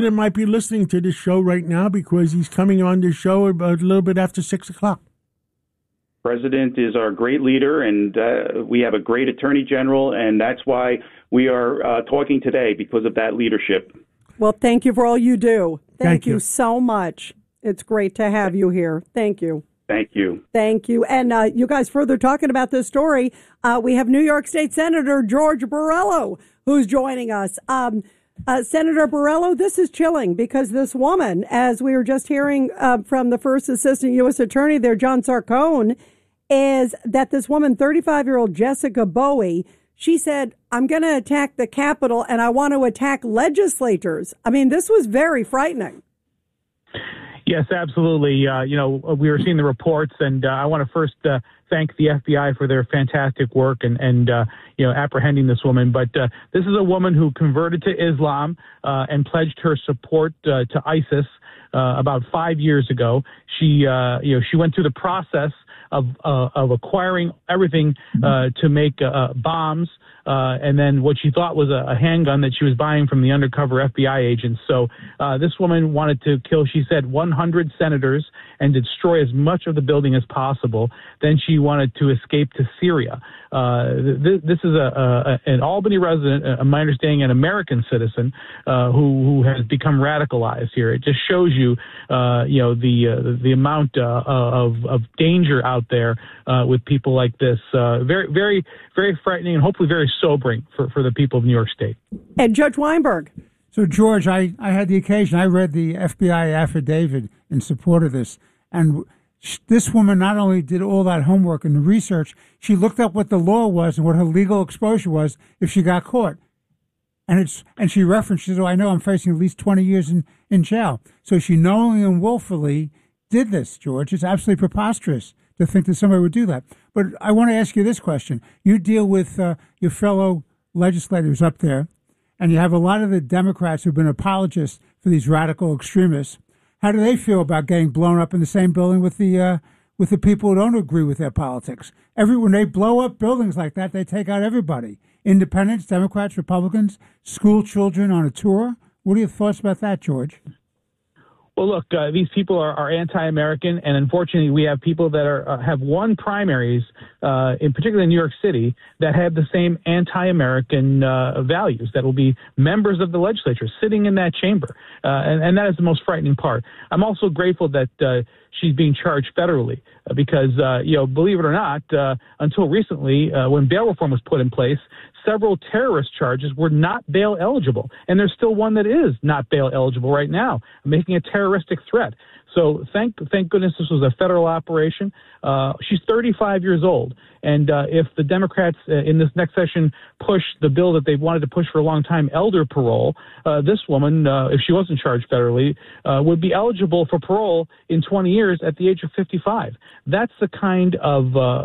might be listening to this show right now because he's coming on this show a little bit after 6 o'clock. President is our great leader, and we have a great attorney general, and that's why we are talking today, because of that leadership. Well, thank you for all you do. Thank you so much. It's great to have you here. Thank you. Thank you. Thank you. And you guys further talking about this story, we have New York State Senator George Borrello who's joining us. Senator Borrello, this is chilling because this woman, as we were just hearing from the first assistant U.S. attorney there, John Sarcone, is that this woman, 35-year-old Jessica Bowie, she said, I'm going to attack the Capitol and I want to attack legislators. I mean, this was very frightening. Yes, absolutely. We were seeing the reports, and I want to first thank the FBI for their fantastic work and apprehending this woman. But this is a woman who converted to Islam and pledged her support to ISIS about 5 years ago. She went through the process of acquiring everything to make bombs, and then what she thought was a handgun that she was buying from the undercover FBI agents. So this woman wanted to kill, she said, 100 senators and destroy as much of the building as possible. Then she wanted to escape to Syria. This is an Albany resident, my understanding, an American citizen who has become radicalized here. It just shows you, the amount of danger out there with people like this. Very, very, very frightening and hopefully very sobering for the people of New York State. And Judge Weinberg. So, George, I had the occasion. I read the FBI affidavit in support of this, and this woman not only did all that homework and the research, she looked up what the law was and what her legal exposure was if she got caught. And she referenced, she said, I know I'm facing at least 20 years in jail. So she knowingly and willfully did this, George. It's absolutely preposterous to think that somebody would do that. But I want to ask you this question. You deal with your fellow legislators up there, and you have a lot of the Democrats who've been apologists for these radical extremists. How do they feel about getting blown up in the same building with the people who don't agree with their politics? When they blow up buildings like that, they take out everybody. Independents, Democrats, Republicans, school children on a tour. What are your thoughts about that, George? Well, look, these people are anti-American, and unfortunately, we have people that have won primaries, in particular in New York City, that have the same anti-American values. That will be members of the legislature sitting in that chamber, and that is the most frightening part. I'm also grateful that she's being charged federally because, believe it or not, until recently, when bail reform was put in place, several terrorist charges were not bail eligible. And there's still one that is not bail eligible right now, making a terroristic threat. So thank goodness this was a federal operation. She's 35 years old. And if the Democrats in this next session push the bill that they've wanted to push for a long time, elder parole, this woman, if she wasn't charged federally, would be eligible for parole in 20 years at the age of 55. That's the kind of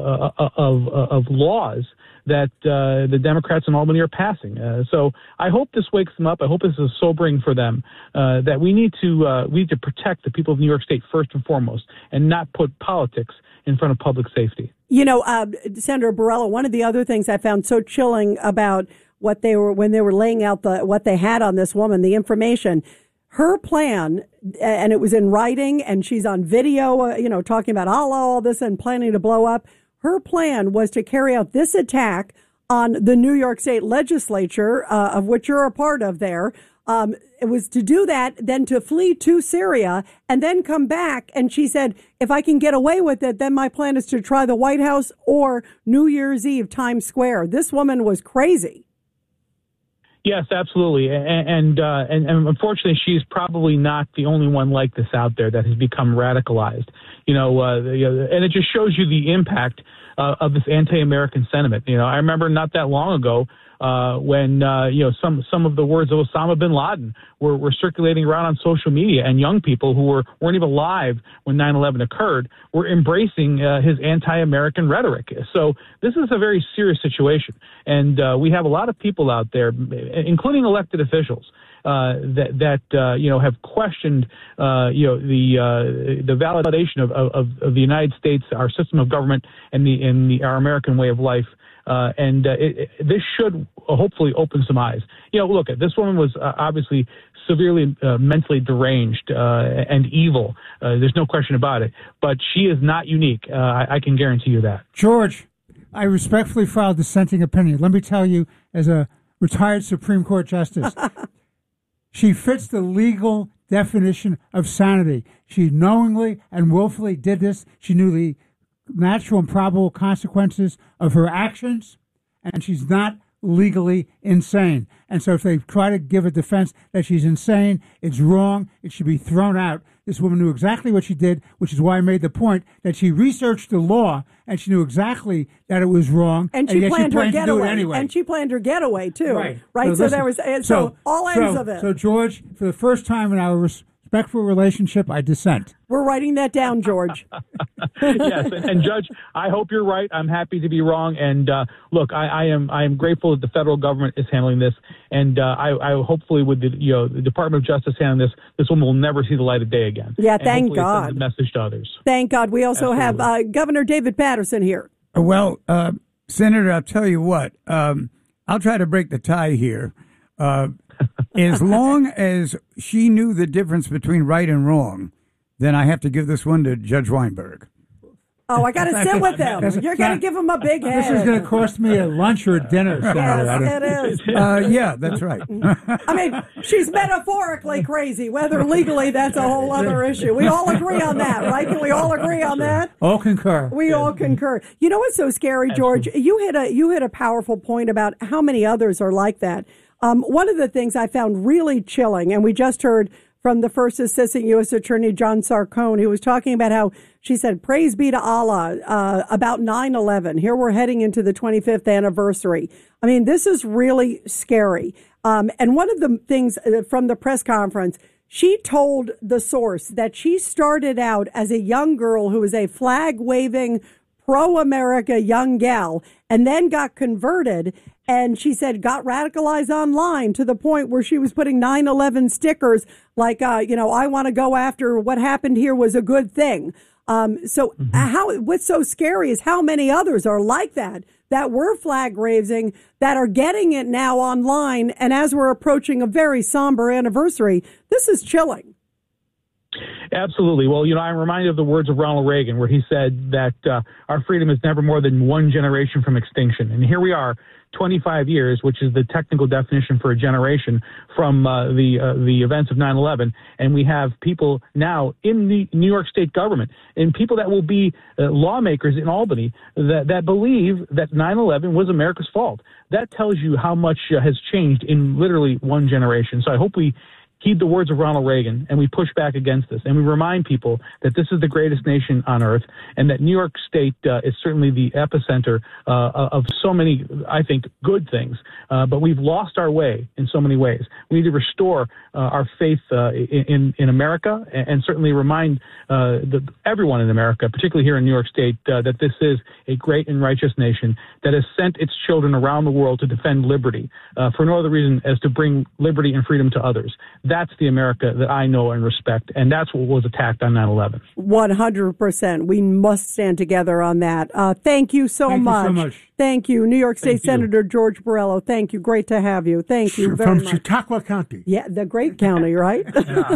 laws that the Democrats in Albany are passing. So I hope this wakes them up. I hope this is sobering for them, that we need to protect the people of New York State first and foremost and not put politics in front of public safety. Senator Borrello, one of the other things I found so chilling about when they were laying out what they had on this woman, the information, her plan, and it was in writing, and she's on video, talking about all this and planning to blow up. Her plan was to carry out this attack on the New York State legislature, of which you're a part of there. It was to do that, then to flee to Syria and then come back. And she said, if I can get away with it, then my plan is to try the White House or New Year's Eve, Times Square. This woman was crazy. Yes, absolutely. And unfortunately, she's probably not the only one like this out there that has become radicalized. And it just shows you the impact of this anti-American sentiment. I remember not that long ago when some of the words of Osama bin Laden were circulating around on social media, and young people who weren't even alive when 9/11 occurred were embracing his anti-American rhetoric. So this is a very serious situation, and we have a lot of people out there, including elected officials, that have questioned the validation of the United States, our system of government, and our American way of life. This should hopefully open some eyes. Look, this woman was obviously severely mentally deranged and evil. There's no question about it. But she is not unique. I can guarantee you that. George, I respectfully file dissenting opinion. Let me tell you, as a retired Supreme Court justice, she fits the legal definition of sanity. She knowingly and willfully did this. She knew the natural and probable consequences of her actions, and she's not legally insane. And so if they try to give a defense that she's insane, it's wrong. It should be thrown out. This woman knew exactly what she did, which is why I made the point that she researched the law and she knew exactly that it was wrong. And she planned her to do it getaway. anyway. And she planned her getaway too. Right. So there was all ends of it. So George, for the first time in our respectful relationship, I dissent. We're writing that down, George. Yes, and Judge, I hope you're right. I'm happy to be wrong. And look, I am grateful that the federal government is handling this, and I hopefully with the Department of Justice handling this woman will never see the light of day again. Yeah, thank God. It sends a message to others. Thank God. We also have Governor David Paterson here. Well, Senator, I'll tell you what. I'll try to break the tie here. As long as she knew the difference between right and wrong, then I have to give this one to Judge Weinberg. Oh, I got to sit with him. You're going to give him a big head. This is going to cost me a lunch or a dinner. Yes, it is. Yeah, that's right. I mean, she's metaphorically crazy. Whether legally, that's a whole other issue. We all agree on that, right? Can we all agree on that? All concur. We all concur. You know what's so scary, George? You hit a powerful point about how many others are like that. One of the things I found really chilling, and we just heard from the first assistant U.S. Attorney, John Sarcone, who was talking about how she said, praise be to Allah, about 9/11. Here we're heading into the 25th anniversary. I mean, this is really scary. And one of the things from the press conference, she told the source that she started out as a young girl who was a flag-waving, pro-America young gal, and then got converted. And she said got radicalized online to the point where she was putting 9/11 stickers like, I want to go after what happened here was a good thing. What's so scary is how many others are like that were flag raising, that are getting it now online. And as we're approaching a very somber anniversary, this is chilling. Absolutely. Well, I'm reminded of the words of Ronald Reagan, where he said that our freedom is never more than one generation from extinction. And here we are, 25 years, which is the technical definition for a generation from the events of 9/11. And we have people now in the New York State government and people that will be lawmakers in Albany that believe that 9/11 was America's fault. That tells you how much has changed in literally one generation. So I hope we heed the words of Ronald Reagan, and we push back against this. And we remind people that this is the greatest nation on earth, and that New York State is certainly the epicenter of so many, I think, good things. But we've lost our way in so many ways. We need to restore our faith in America, and certainly remind everyone in America, particularly here in New York State, that this is a great and righteous nation that has sent its children around the world to defend liberty for no other reason as to bring liberty and freedom to others. That's the America that I know and respect, and that's what was attacked on 9/11. 100%. We must stand together on that. Thank you so much. Thank you, New York State Senator George Borrello. Thank you. Great to have you. Thank you very much. From Chautauqua County. Yeah, the great county, right?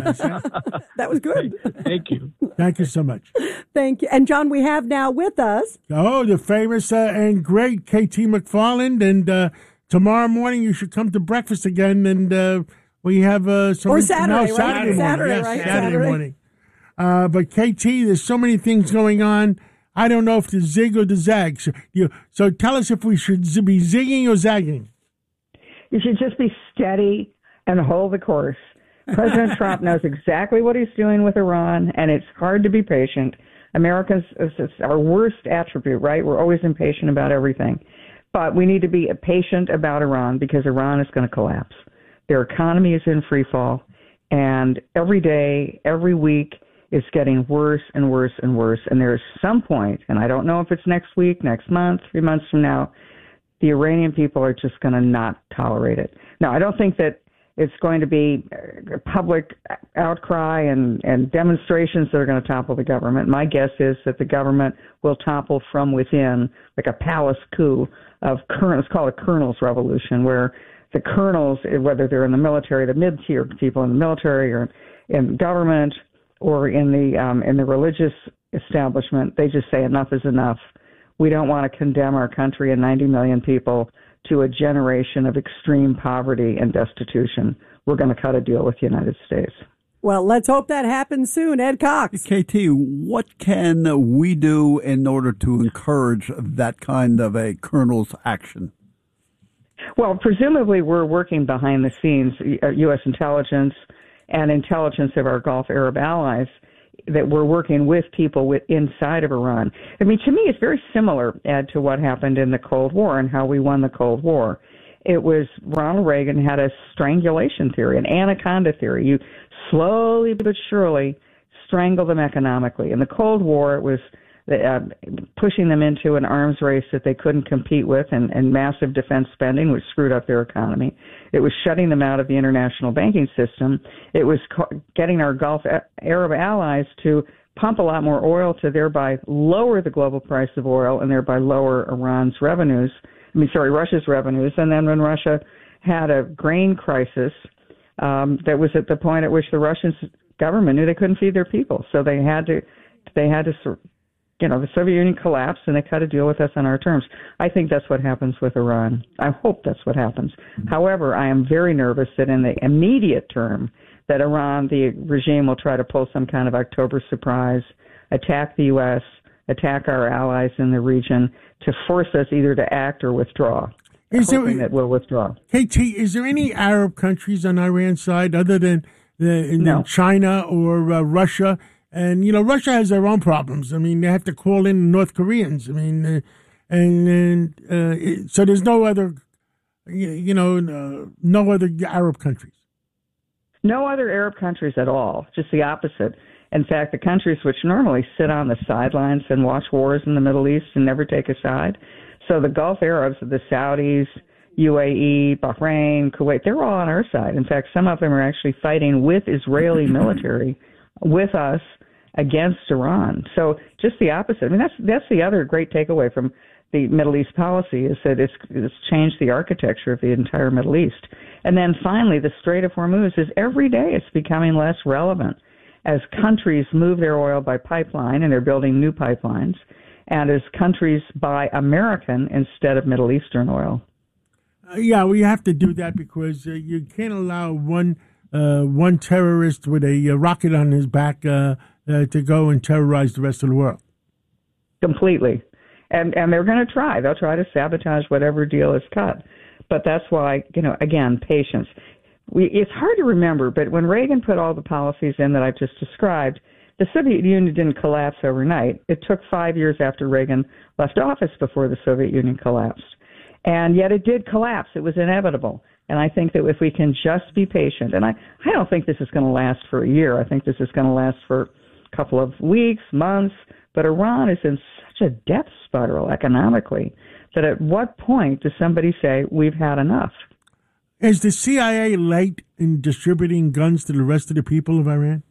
That was good. Thank you. Thank you so much. Thank you. And John, we have now with us. Oh, the famous and great KT McFarland. And tomorrow morning you should come to breakfast again. And we have Saturday, Saturday morning. Saturday, yes, right? Saturday morning. But KT, there's so many things going on. I don't know if to zig or to zag. So tell us if we should be zigging or zagging. You should just be steady and hold the course. President Trump knows exactly what he's doing with Iran, and it's hard to be patient. Americans, it's our worst attribute, right? We're always impatient about everything. But we need to be patient about Iran because Iran is going to collapse. Their economy is in free fall, and every day, every week, it's getting worse and worse and worse. And there's some point, and I don't know if it's next week, next month, 3 months from now, the Iranian people are just going to not tolerate it. Now, I don't think that It's going to be public outcry and demonstrations that are going to topple the government. My guess is that the government will topple from within, like a palace coup of colonels. It's called a colonel's revolution, where the colonels, whether they're in the military, the mid-tier people in the military or in government or in the religious establishment, they just say enough is enough. We don't want to condemn our country and 90 million people to a generation of extreme poverty and destitution. We're going to cut a deal with the United States. Well, let's hope that happens soon. Ed Cox. KT, what can we do in order to encourage that kind of a colonel's action? Well, presumably we're working behind the scenes, U.S. intelligence and intelligence of our Gulf Arab allies, that we're working with people inside of Iran. I mean, to me, it's very similar, Ed, to what happened in the Cold War and how we won the Cold War. It was Ronald Reagan had a strangulation theory, an anaconda theory. You slowly but surely strangle them economically. In the Cold War, it was pushing them into an arms race that they couldn't compete with and massive defense spending, which screwed up their economy. It was shutting them out of the international banking system. It was getting our Gulf Arab allies to pump a lot more oil to thereby lower the global price of oil and thereby lower Russia's revenues. And then when Russia had a grain crisis, that was at the point at which the Russian government knew they couldn't feed their people. So they had to the Soviet Union collapsed, and they cut a deal with us on our terms. I think that's what happens with Iran. I hope that's what happens. However, I am very nervous that in the immediate term that Iran, the regime, will try to pull some kind of October surprise, attack the U.S., attack our allies in the region to force us either to act or withdraw. Hoping that we'll withdraw. KT, is there any Arab countries on Iran's side other than No. China or Russia? And, Russia has their own problems. I mean, they have to call in North Koreans. I mean, so there's no other, no other Arab countries. No other Arab countries at all, just the opposite. In fact, the countries which normally sit on the sidelines and watch wars in the Middle East and never take a side. So the Gulf Arabs, the Saudis, UAE, Bahrain, Kuwait, they're all on our side. In fact, some of them are actually fighting with Israeli military with us against Iran. So just the opposite. I mean, that's the other great takeaway from the Middle East policy, is that it's changed the architecture of the entire Middle East. And then finally, the Strait of Hormuz is every day it's becoming less relevant as countries move their oil by pipeline, and they're building new pipelines, and as countries buy American instead of Middle Eastern oil. Yeah, we have to do that because you can't allow one terrorist with a rocket on his back to go and terrorize the rest of the world. Completely. And they're going to try. They'll try to sabotage whatever deal is cut. But that's why, again, patience. It's hard to remember, but when Reagan put all the policies in that I've just described, the Soviet Union didn't collapse overnight. It took 5 years after Reagan left office before the Soviet Union collapsed. And yet it did collapse. It was inevitable. And I think that if we can just be patient, and I don't think this is going to last for a year. I think this is going to last for a couple of weeks, months. But Iran is in such a death spiral economically that at what point does somebody say, we've had enough? Is the CIA late in distributing guns to the rest of the people of Iran?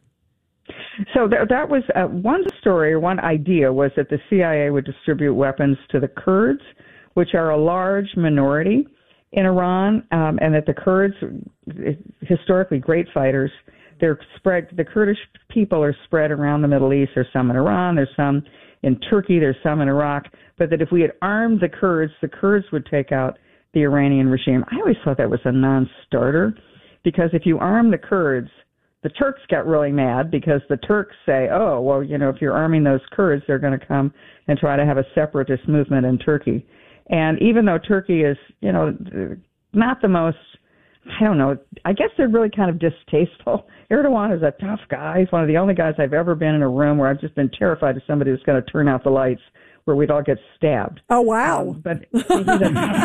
So that was one story, or one idea, was that the CIA would distribute weapons to the Kurds, which are a large minority in Iran, and that the Kurds, historically great fighters, they're spread. The Kurdish people are spread around the Middle East. There's some in Iran, there's some in Turkey, there's some in Iraq. But that if we had armed the Kurds would take out the Iranian regime. I always thought that was a non-starter, because if you arm the Kurds, the Turks get really mad, because the Turks say, oh, well, if you're arming those Kurds, they're going to come and try to have a separatist movement in Turkey. And even though Turkey is, not the most, I don't know, I guess they're really kind of distasteful. Erdogan is a tough guy. He's one of the only guys I've ever been in a room where I've just been terrified of somebody who's going to turn out the lights, where we'd all get stabbed. Oh, wow. But he's a tough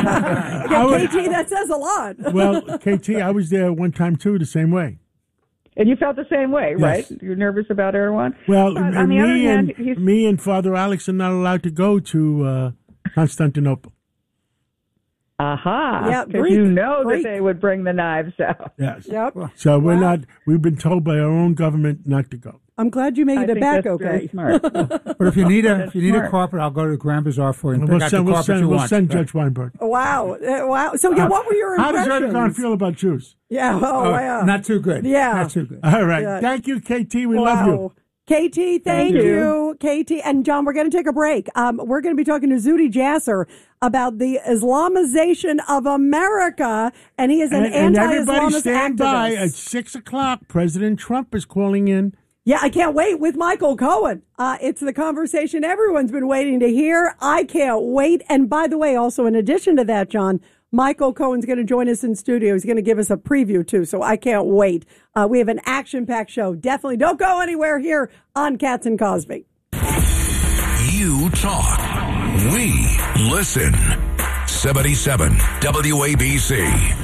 guy. KT, that says a lot. Well, KT, I was there one time, too, the same way. And you felt the same way, right? Yes. You're nervous about Erdogan? Well, but on the other hand, me and Father Alex are not allowed to go to Constantinople. Aha. Yeah, because you know that they would bring the knives out. Yes. Yep. So we've been told by our own government not to go. I'm glad you made it back that's okay. Very smart. But if you need a carpet, I'll go to the Grand Bazaar for you and pick out the carpet you We'll want. send Judge Weinberg. Wow. Wow. So, what were your How does impressions? Erdogan feel about Jews? Yeah. Oh, wow. Not too good. Yeah. Not too good. All right. Yeah. Thank you, KT. We love you. KT, thank you. KT. And John, we're going to take a break. We're going to be talking to Zuhdi Jasser about the Islamization of America, and he is an and anti-Islamist everybody stand activist. by at 6 o'clock. President Trump is calling in. Yeah, I can't wait with Michael Cohen. It's the conversation everyone's been waiting to hear. I can't wait. And by the way, also in addition to that, John, Michael Cohen's going to join us in studio. He's going to give us a preview, too, so I can't wait. We have an action-packed show. Definitely don't go anywhere here on Katz and Cosby. You talk. We listen. 77 WABC.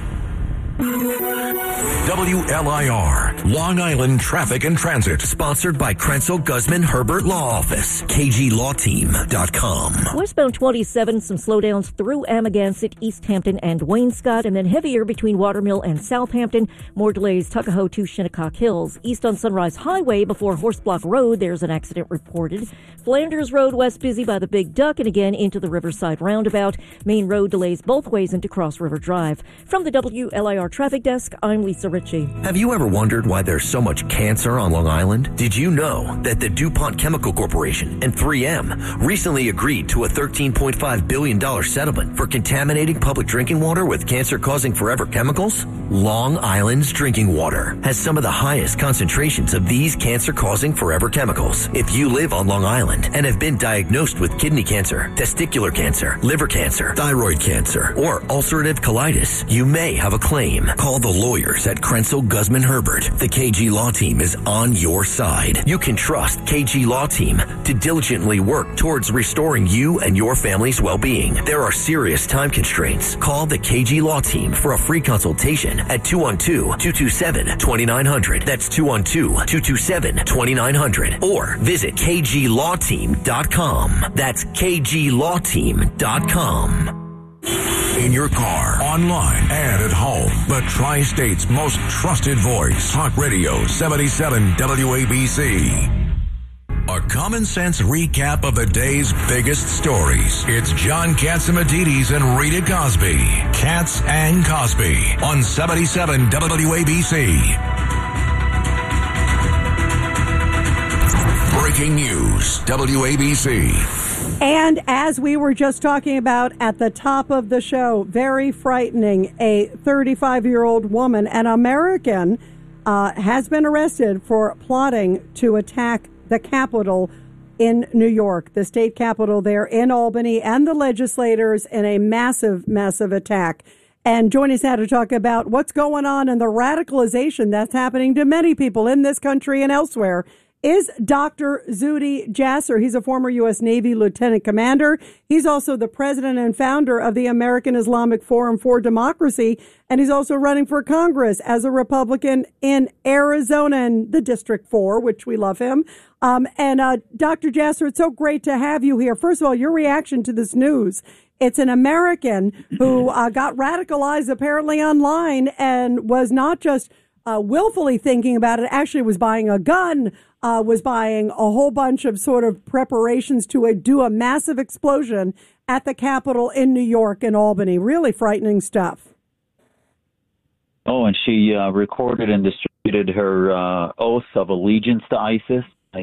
WLIR, Long Island Traffic and Transit. Sponsored by Krenzel Guzman Herbert Law Office. KGLawTeam.com. Westbound 27, some slowdowns through Amagansett, East Hampton, and Waynescott, and then heavier between Watermill and Southampton. More delays, Tuckahoe to Shinnecock Hills. East on Sunrise Highway before Horseblock Road, there's an accident reported. Flanders Road West busy by the Big Duck, and again into the Riverside Roundabout. Main Road delays both ways into Cross River Drive. From the WLIR Traffic Desk, I'm Lisa Ritchie. Have you ever wondered why there's so much cancer on Long Island? Did you know that the DuPont Chemical Corporation and 3M recently agreed to a $13.5 billion settlement for contaminating public drinking water with cancer-causing forever chemicals? Long Island's drinking water has some of the highest concentrations of these cancer-causing forever chemicals. If you live on Long Island and have been diagnosed with kidney cancer, testicular cancer, liver cancer, thyroid cancer, or ulcerative colitis, you may have a claim. Call the lawyers at Krenzel Guzman Herbert. The KG Law Team is on your side. You can trust KG Law Team to diligently work towards restoring you and your family's well-being. There are serious time constraints. Call the KG Law Team for a free consultation at 212-227-2900. That's 212-227-2900. Or visit KGLawTeam.com. That's KGLawTeam.com. In your car, online, and at home. The Tri-State's most trusted voice. Talk Radio 77 WABC. A common sense recap of the day's biggest stories. It's John Catsimatidis and Rita Cosby. Katz and Cosby on 77 WABC. Breaking news, WABC. And as we were just talking about at the top of the show, very frightening, a 35-year-old woman, an American, has been arrested for plotting to attack the Capitol in New York, the state capitol there in Albany, and the legislators in a massive, massive attack. And join us now to talk about what's going on and the radicalization that's happening to many people in this country and elsewhere is Dr. Zuhdi Jasser. He's a former U.S. Navy lieutenant commander. He's also the president and founder of the American Islamic Forum for Democracy, and he's also running for Congress as a Republican in Arizona and the District 4, which we love him. Dr. Jasser, it's so great to have you here. First of all, your reaction to this news. It's an American who got radicalized apparently online and was not just willfully thinking about it, actually was buying a gun, was buying a whole bunch of sort of preparations to do a massive explosion at the Capitol in New York and Albany. Really frightening stuff. Oh, and she recorded and distributed her oath of allegiance to ISIS.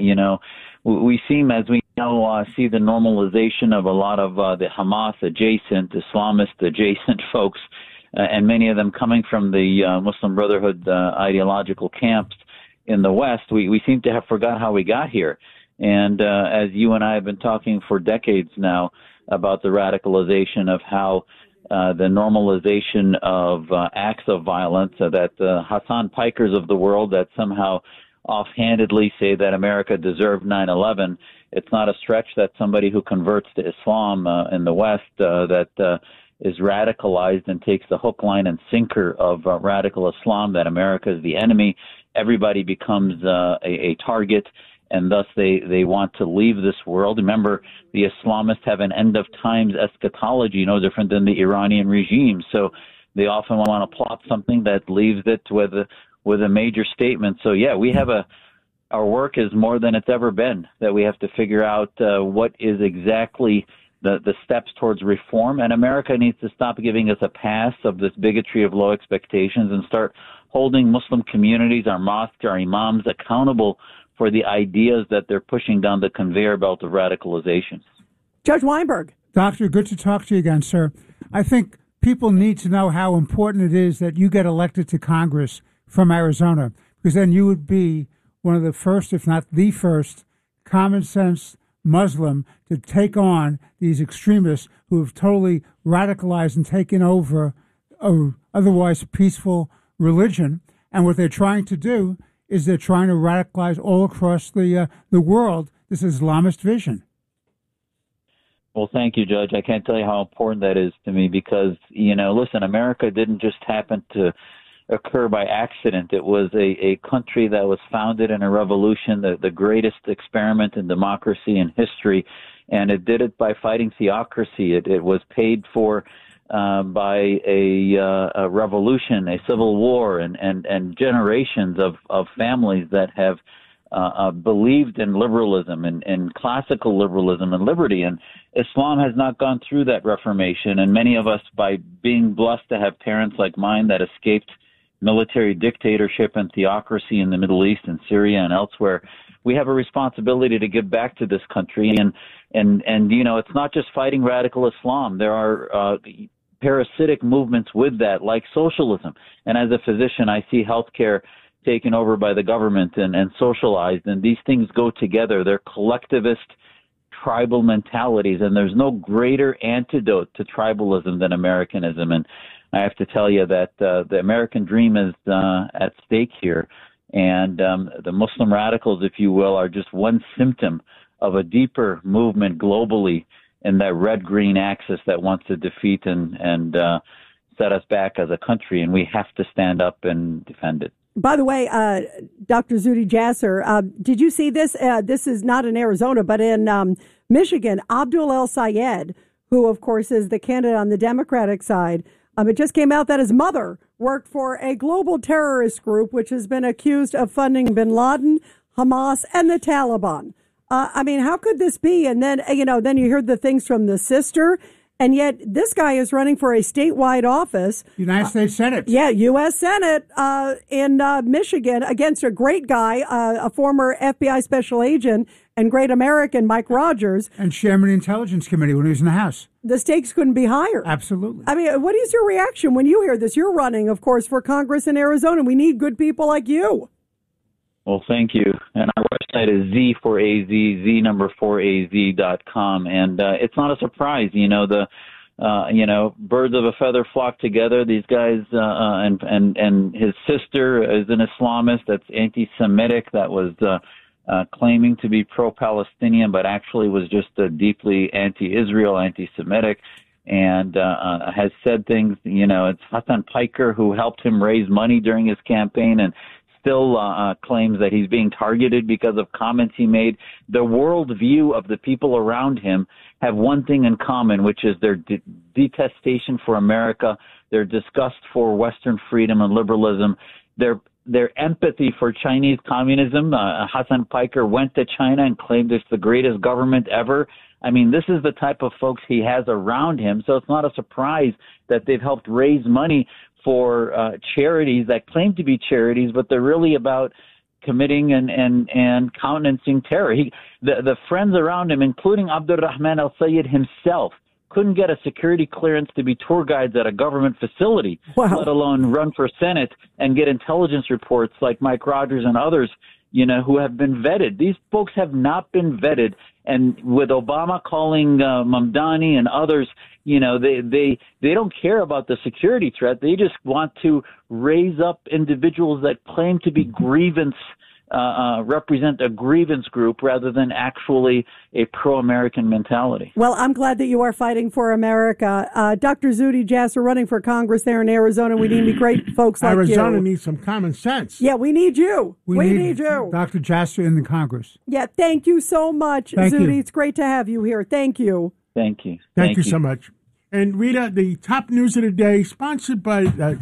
We seem, as we know, see the normalization of a lot of the Hamas-adjacent, Islamist-adjacent folks, and many of them coming from the Muslim Brotherhood ideological camps in the West. We seem to have forgot how we got here. And as you and I have been talking for decades now about the radicalization of how the normalization of acts of violence, that Hassan Pikers of the world that somehow offhandedly say that America deserved 9/11, it's not a stretch that somebody who converts to Islam in the West that is radicalized and takes the hook, line, and sinker of radical Islam, that America is the enemy. Everybody becomes a target, and thus they want to leave this world. Remember, the Islamists have an end of times eschatology, no different than the Iranian regime. So they often want to plot something that leaves it with a major statement. So yeah, we have our work is more than it's ever been, that we have to figure out what is exactly the steps towards reform. And America needs to stop giving us a pass of this bigotry of low expectations and start holding Muslim communities, our mosques, our imams accountable for the ideas that they're pushing down the conveyor belt of radicalization. Judge Weinberg. Doctor, good to talk to you again, sir. I think people need to know how important it is that you get elected to Congress from Arizona, because then you would be one of the first, if not the first, common sense Muslim to take on these extremists who have totally radicalized and taken over a otherwise peaceful religion. And what they're trying to do is they're trying to radicalize all across the world this Islamist vision. Well, thank you, Judge. I can't tell you how important that is to me because, listen, America didn't just happen to occur by accident. It was a country that was founded in a revolution, the greatest experiment in democracy in history, and it did it by fighting theocracy. It was paid for by a revolution, a civil war, and generations of families that have believed in liberalism and classical liberalism and liberty. And Islam has not gone through that reformation. And many of us, by being blessed to have parents like mine that escaped military dictatorship and theocracy in the Middle East and Syria and elsewhere, we have a responsibility to give back to this country. And it's not just fighting radical Islam. There are parasitic movements with that, like socialism. And as a physician, I see healthcare taken over by the government and socialized, and these things go together. They're collectivist, tribal mentalities, and there's no greater antidote to tribalism than Americanism. And I have to tell you that the American dream is at stake here, and the Muslim radicals, if you will, are just one symptom of a deeper movement globally in that red-green axis that wants to defeat and set us back as a country, and we have to stand up and defend it. By the way, Dr. Zuhdi Jasser, did you see this? This is not in Arizona, but in Michigan. Abdul El Sayed, who, of course, is the candidate on the Democratic side, it just came out that his mother worked for a global terrorist group which has been accused of funding bin Laden, Hamas, and the Taliban. How could this be? And then, then you hear the things from the sister. And yet this guy is running for a statewide office. United States Senate. Yeah, U.S. Senate in Michigan against a great guy, a former FBI special agent and great American, Mike Rogers. And chairman of the Intelligence Committee when he was in the House. The stakes couldn't be higher. Absolutely. What is your reaction when you hear this? You're running, of course, for Congress in Arizona. We need good people like you. Well, thank you. And our website is Z4AZ4AZ.com. And it's not a surprise, birds of a feather flock together. These guys and his sister is an Islamist that's anti-Semitic, that was claiming to be pro-Palestinian, but actually was just deeply anti-Israel, anti-Semitic, and has said things. It's Hassan Piker who helped him raise money during his campaign and still claims that he's being targeted because of comments he made. The worldview of the people around him have one thing in common, which is their detestation for America, their disgust for Western freedom and liberalism, their empathy for Chinese communism. Hassan Piker went to China and claimed it's the greatest government ever. This is the type of folks he has around him, so it's not a surprise that they've helped raise money for charities that claim to be charities, but they're really about committing and countenancing terror. The friends around him, including Abdurrahman El Sayed himself, couldn't get a security clearance to be tour guides at a government facility, let alone run for Senate and get intelligence reports like Mike Rogers and others, who have been vetted. These folks have not been vetted. And with Obama calling Mamdani and others, they don't care about the security threat. They just want to raise up individuals that claim to be grievance represent a grievance group rather than actually a pro-American mentality. Well, I'm glad that you are fighting for America. Dr. Zuhdi Jasser running for Congress there in Arizona. We need great folks like Arizona you. needs some common sense. Yeah, we need you. We need you. Dr. Jasser in the Congress. Yeah, thank you so much, Thank Zuhdi. you. It's great to have you here. Thank you. Thank you. Thank you so much. And Rita, the top news of the day, sponsored by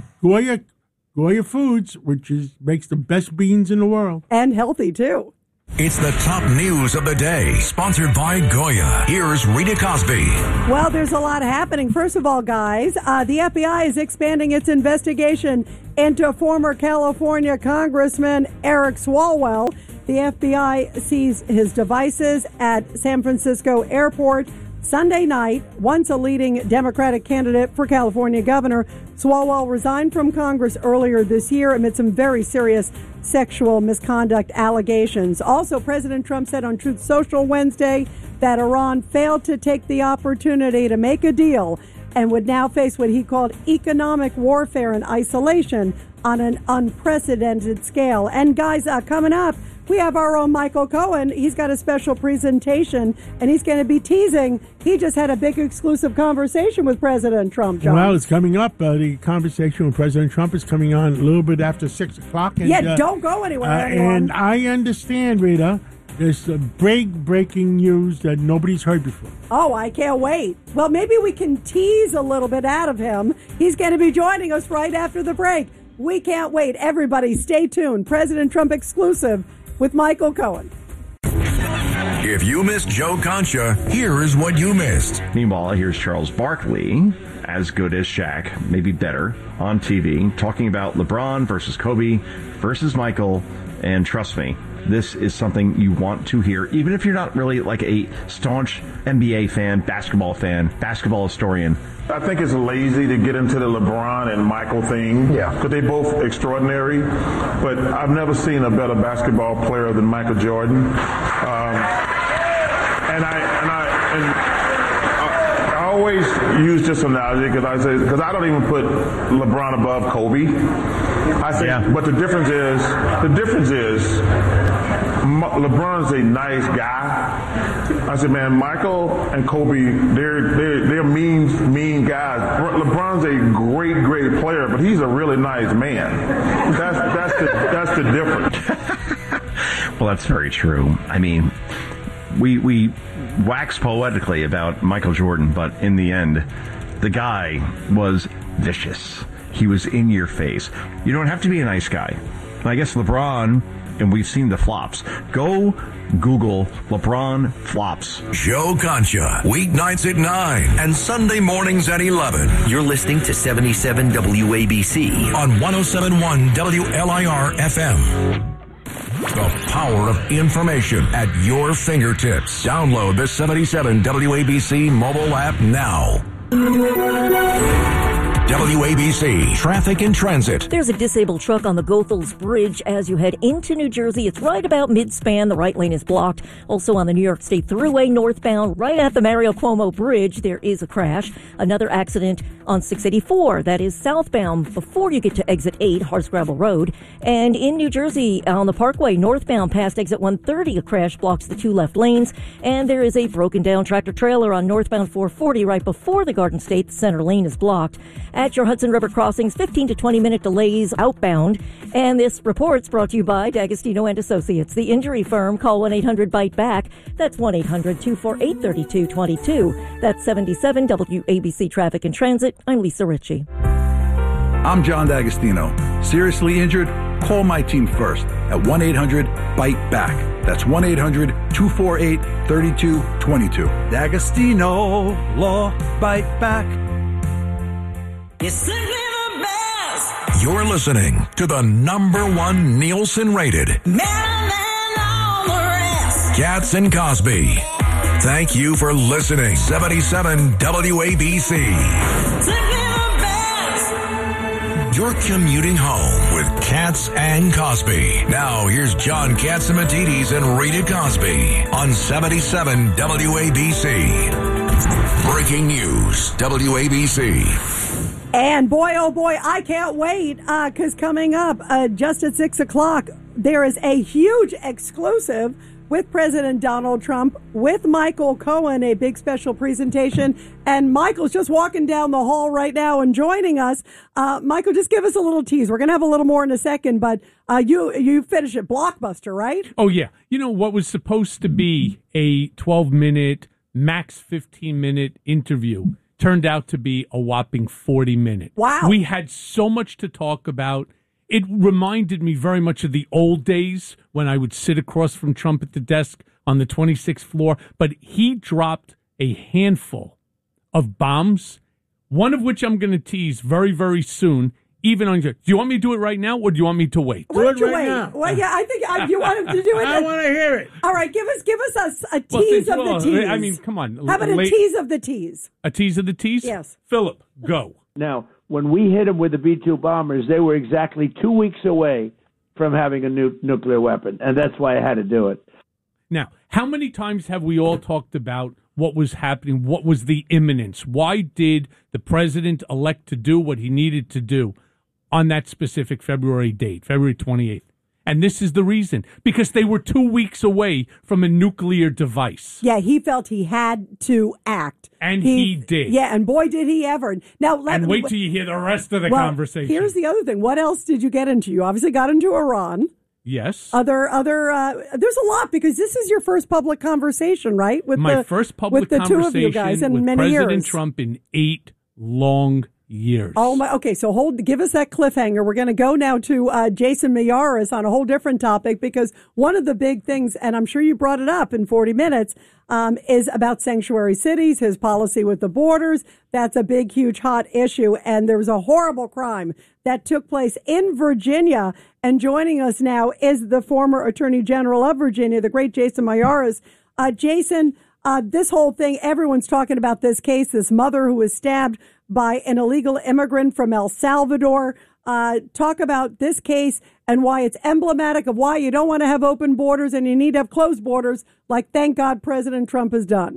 Goya Foods, which makes the best beans in the world. And healthy, too. It's the top news of the day, sponsored by Goya. Here's Rita Cosby. Well, there's a lot happening. First of all, guys, the FBI is expanding its investigation into former California Congressman Eric Swalwell. The FBI seized his devices at San Francisco Airport Sunday night. Once a leading Democratic candidate for California governor, Swalwell resigned from Congress earlier this year amid some very serious sexual misconduct allegations. Also, President Trump said on Truth Social Wednesday that Iran failed to take the opportunity to make a deal and would now face what he called economic warfare and isolation on an unprecedented scale. And guys, coming up, we have our own Michael Cohen. He's got a special presentation, and he's going to be teasing. He just had a big exclusive conversation with President Trump, John. Well, it's coming up. The conversation with President Trump is coming on a little bit after 6 o'clock. And, don't go anywhere, anyone. And I understand, Rita, there's breaking news that nobody's heard before. Oh, I can't wait. Well, maybe we can tease a little bit out of him. He's going to be joining us right after the break. We can't wait. Everybody, stay tuned. President Trump exclusive with Michael Cohen. If you missed Joe Concha, here is what you missed. Meanwhile, here's Charles Barkley, as good as Shaq, maybe better, on TV, talking about LeBron versus Kobe versus Michael, and trust me, this is something you want to hear, even if you're not really like a staunch NBA fan, basketball historian. I think it's lazy to get into the LeBron and Michael thing. Yeah. Because they're both extraordinary. But I've never seen a better basketball player than Michael Jordan. I always use this analogy because I don't even put LeBron above Kobe. I think, but the difference is LeBron's a nice guy. I said, man, Michael and Kobe, they're mean guys. LeBron's a great player, but he's a really nice man. That's the difference. Well, that's very true. I mean, we wax poetically about Michael Jordan, but in the end, the guy was vicious. He was in your face. You don't have to be a nice guy. And I guess LeBron, and we've seen the flops. Go Google LeBron flops. Joe Concha, weeknights at 9 and Sunday mornings at 11. You're listening to 77 WABC on 107.1 WLIR FM. The power of information at your fingertips. Download the 77 WABC mobile app now. WABC Traffic and Transit. There's a disabled truck on the Goethals Bridge as you head into New Jersey. It's right about mid-span. The right lane is blocked. Also on the New York State Thruway northbound, right at the Mario Cuomo Bridge, there is a crash. Another accident on 684. That is southbound before you get to exit 8, Hardscrabble Road. And in New Jersey, on the Parkway northbound past exit 130, a crash blocks the 2 left lanes. And there is a broken down tractor trailer on northbound 440 right before the Garden State. The center lane is blocked. At your Hudson River crossings, 15 to 20 minute delays outbound. And this report's brought to you by D'Agostino and Associates, the injury firm. Call 1-800-BITE-BACK. That's 1-800-248-3222. That's 77 WABC Traffic and Transit. I'm Lisa Ritchie. I'm John D'Agostino. Seriously injured? Call my team first at 1-800-BITE-BACK. That's 1-800-248-3222. D'Agostino Law Bite Back. You're listening to the #1 Nielsen rated Cats and Cosby. Thank you for listening. 77 WABC. You're commuting home with Cats and Cosby. Now here's John Catsimatidis and Rita Cosby on 77 WABC. Breaking news, WABC. And boy, oh boy, I can't wait, because coming up just at 6 o'clock, there is a huge exclusive with President Donald Trump, with Michael Cohen, a big special presentation. And Michael's just walking down the hall right now and joining us. Michael, just give us a little tease. We're going to have a little more in a second, but you finished at Blockbuster, right? Oh, yeah. You know, what was supposed to be a 12-minute, max 15-minute interview turned out to be a whopping 40-minute. Wow. We had so much to talk about. It reminded me very much of the old days when I would sit across from Trump at the desk on the 26th floor. But he dropped a handful of bombs, one of which I'm going to tease very, very soon. Even on your, do you want me to do it right now, or do you want me to wait? Why don't you wait? Well, yeah, I think you want him to do it. I want to hear it. All right, give us a tease of the tease. I mean, come on. How about a tease of the tease? A tease of the tease? Yes. Philip, go. Now, when we hit them with the B-2 bombers, they were exactly 2 weeks away from having a nuclear weapon, and that's why I had to do it. Now, how many times have we all talked about what was happening? What was the imminence? Why did the president elect to do what he needed to do on that specific February date, February 28th? And this is the reason, because they were 2 weeks away from a nuclear device. Yeah, he felt he had to act. And he did. Yeah, and boy, did he ever. Now, wait till you hear the rest of the conversation. Here's the other thing. What else did you get into? You obviously got into Iran. Yes. There's a lot, because this is your first public conversation, right? With my first public conversation two of you guys in with many President years. Trump in 8 long years. Oh my! Okay, so give us that cliffhanger. We're going to go now to Jason Miyares on a whole different topic, because one of the big things, and I'm sure you brought it up in 40 minutes, is about sanctuary cities, his policy with the borders. That's a big, huge, hot issue, and there was a horrible crime that took place in Virginia. And joining us now is the former Attorney General of Virginia, the great Jason Miyares. Jason, this whole thing, everyone's talking about this case, this mother who was stabbed by an illegal immigrant from El Salvador. Talk about this case and why it's emblematic of why you don't want to have open borders and you need to have closed borders, like, thank God, President Trump has done.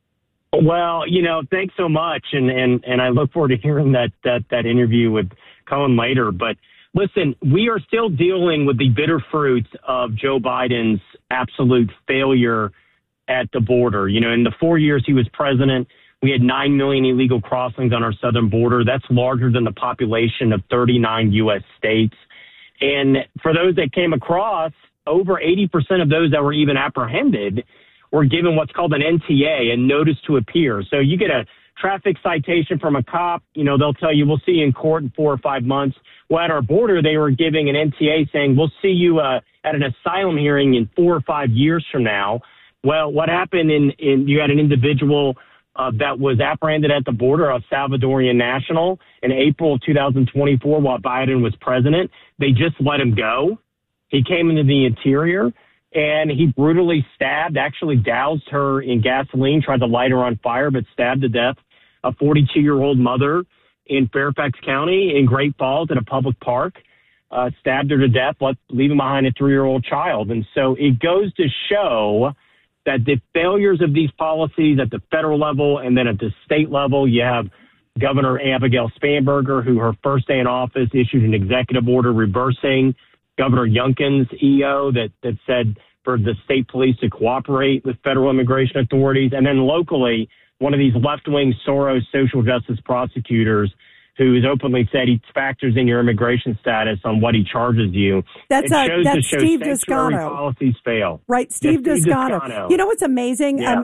Well, thanks so much. And I look forward to hearing that interview with Cohen later. But listen, we are still dealing with the bitter fruits of Joe Biden's absolute failure at the border. In the 4 years he was president, we had 9 million illegal crossings on our southern border. That's larger than the population of 39 U.S. states. And for those that came across, over 80% of those that were even apprehended were given what's called an NTA, a notice to appear. So you get a traffic citation from a cop, they'll tell you, we'll see you in court in 4 or 5 months. Well, at our border, they were giving an NTA saying, we'll see you at an asylum hearing in 4 or 5 years from now. Well, what happened you had an individual that was apprehended at the border, a Salvadorian national, in April of 2024 while Biden was president. They just let him go. He came into the interior and he brutally actually doused her in gasoline, tried to light her on fire, but stabbed to death a 42-year-old mother in Fairfax County in Great Falls at a public park, stabbed her to death, leaving behind a 3-year-old child. And so it goes to show that the failures of these policies at the federal level and then at the state level, you have Governor Abigail Spanberger, who her first day in office issued an executive order reversing Governor Youngkin's EO that said for the state police to cooperate with federal immigration authorities. And then locally, one of these left-wing Soros social justice prosecutors who has openly said he factors in your immigration status on what he charges you. That's Steve Descano. Policies fail. Right, Steve Descano. You know what's amazing? Yeah.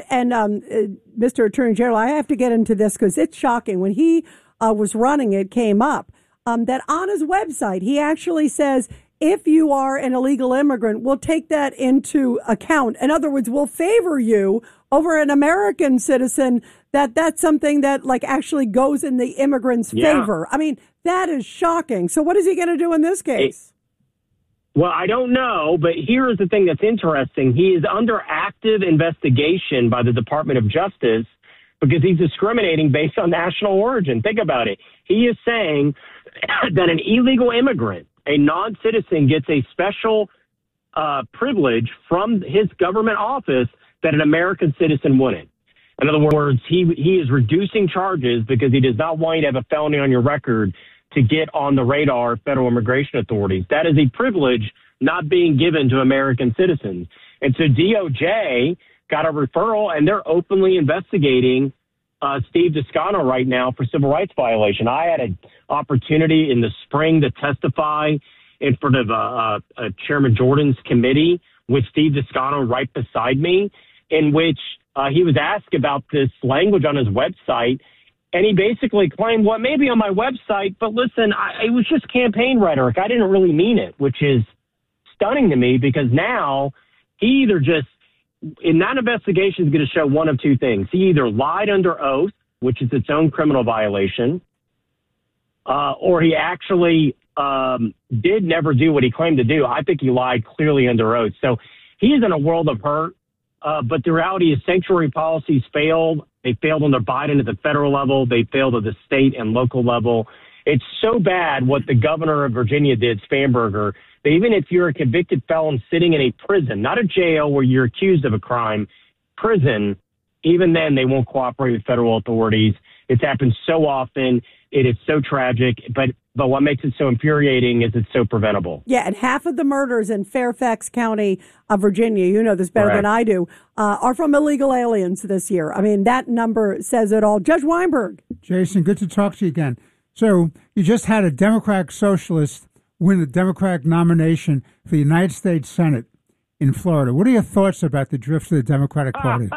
Mr. Attorney General, I have to get into this because it's shocking. When he was running, it came up that on his website, he actually says, if you are an illegal immigrant, we'll take that into account. In other words, we'll favor you over an American citizen. That's something that actually goes in the immigrant's favor. I mean, that is shocking. So what is he going to do in this case? Well, I don't know, but here is the thing that's interesting. He is under active investigation by the Department of Justice because he's discriminating based on national origin. Think about it. He is saying that an illegal immigrant, a non-citizen, gets a special privilege from his government office that an American citizen wouldn't. In other words, he is reducing charges because he does not want you to have a felony on your record to get on the radar of federal immigration authorities. That is a privilege not being given to American citizens. And so DOJ got a referral, and they're openly investigating Steve Descano right now for civil rights violation. I had an opportunity in the spring to testify in front of Chairman Jordan's committee with Steve Descano right beside me, in which he was asked about this language on his website, and he basically claimed, well, maybe on my website, but listen, it was just campaign rhetoric. I didn't really mean it, which is stunning to me, because now he either just, in that investigation, is going to show one of two things. He either lied under oath, which is its own criminal violation, or he actually did never do what he claimed to do. I think he lied clearly under oath. So he's in a world of hurt. But the reality is sanctuary policies failed. They failed under Biden at the federal level. They failed at the state and local level. It's so bad what the governor of Virginia did, Spanberger, that even if you're a convicted felon sitting in a prison, not a jail where you're accused of a crime, prison, even then they won't cooperate with federal authorities. It's happened so often. It is so tragic. But what makes it so infuriating is it's so preventable. Yeah, and half of the murders in Fairfax County of Virginia, you know this better than I do, are from illegal aliens this year. I mean, that number says it all. Judge Weinberg. Jason, good to talk to you again. So you just had a Democratic socialist win the Democratic nomination for the United States Senate in Florida. What are your thoughts about the drift of the Democratic Party?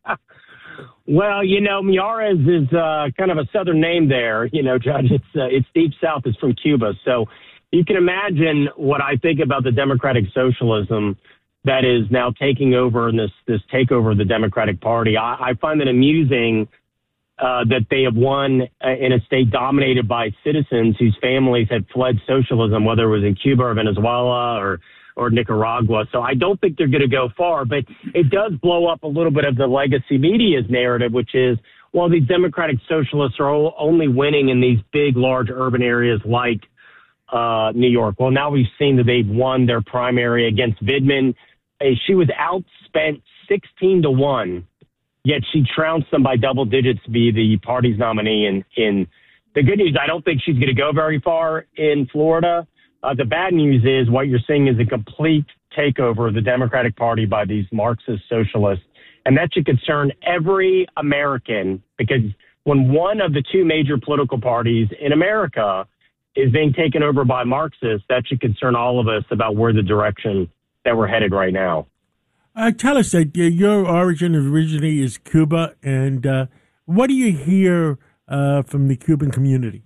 Well, you know, Miyares is kind of a southern name there, you know, Judge. It's deep south. It's from Cuba. So you can imagine what I think about the democratic socialism that is now taking over in this takeover of the Democratic Party. I find it amusing that they have won in a state dominated by citizens whose families had fled socialism, whether it was in Cuba or Venezuela or Nicaragua. So I don't think they're going to go far, but it does blow up a little bit of the legacy media's narrative, which is, well, these democratic socialists are only winning in these big, large urban areas like New York. Well, now we've seen that they've won their primary against Vindman. She was outspent 16-1. Yet she trounced them by double digits to be the party's nominee. In the good news, I don't think she's going to go very far in Florida. The bad news is what you're seeing is a complete takeover of the Democratic Party by these Marxist socialists. And that should concern every American, because when one of the two major political parties in America is being taken over by Marxists, that should concern all of us about where the direction that we're headed right now. Tell us that your origin originally is Cuba, and what do you hear from the Cuban community?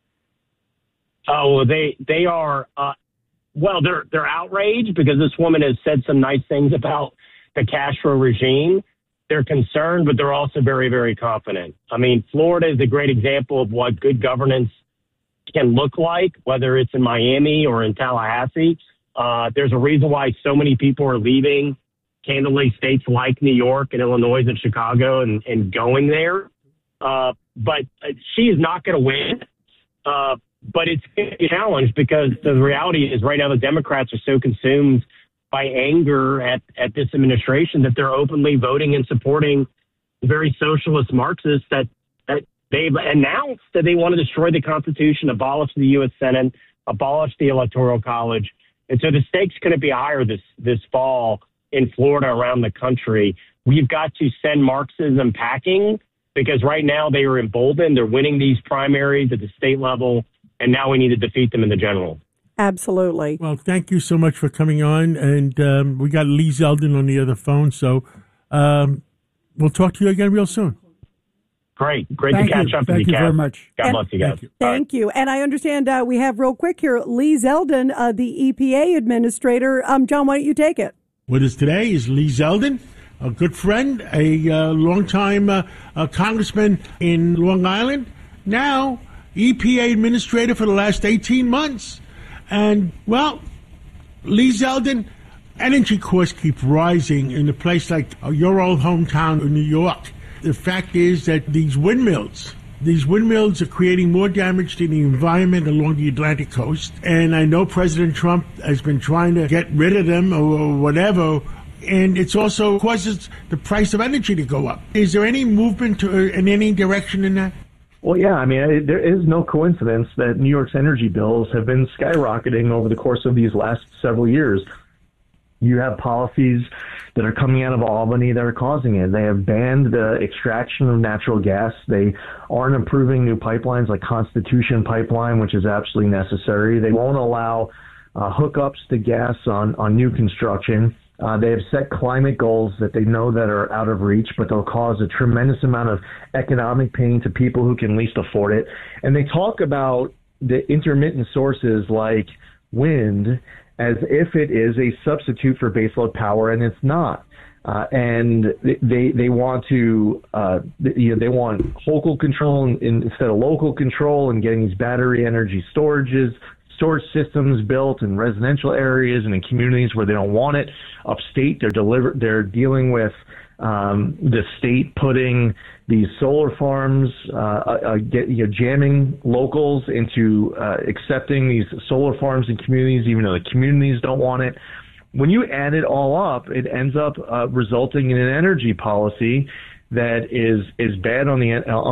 Oh, they are they're outraged because this woman has said some nice things about the Castro regime. They're concerned, but they're also very, very confident. I mean, Florida is a great example of what good governance can look like, whether it's in Miami or in Tallahassee. There's a reason why so many people are leaving candidly states like New York and Illinois and Chicago and going there. But she is not going to win. But it's a challenge because the reality is right now the Democrats are so consumed by anger at this administration that they're openly voting and supporting very socialist Marxists that they've announced that they want to destroy the Constitution, abolish the U.S. Senate, abolish the Electoral College. And so the stakes going to be higher this fall in Florida, around the country. We've got to send Marxism packing because right now they are emboldened. They're winning these primaries at the state level, and now we need to defeat them in the general. Absolutely. Well, thank you so much for coming on, and we got Lee Zeldin on the other phone, so we'll talk to you again real soon. Great to catch up with you. Thank you very much. God bless you guys. Thank you. And I understand we have real quick here, Lee Zeldin, the EPA administrator. John, why don't you take it? With us today is Lee Zeldin, a good friend, a longtime congressman in Long Island, now EPA administrator for the last 18 months. And, well, Lee Zeldin, energy costs keep rising in a place like your old hometown of New York. The fact is that these windmills are creating more damage to the environment along the Atlantic coast. And I know President Trump has been trying to get rid of them or whatever. And it's also causes the price of energy to go up. Is there any movement in any direction in that? Well, yeah, I mean, there is no coincidence that New York's energy bills have been skyrocketing over the course of these last several years. You have policies that are coming out of Albany that are causing it. They have banned the extraction of natural gas. They aren't approving new pipelines like Constitution Pipeline, which is absolutely necessary. They won't allow hookups to gas on new construction. They have set climate goals that they know that are out of reach, but they'll cause a tremendous amount of economic pain to people who can least afford it. And they talk about the intermittent sources like wind as if it is a substitute for baseload power, and it's not. And they want to they want local control instead of local control, and getting these battery energy storage systems built in residential areas and in communities where they don't want it. Upstate, they're dealing with the state putting these solar farms, jamming locals into accepting these solar farms in communities, even though the communities don't want it. When you add it all up, it ends up resulting in an energy policy that is bad on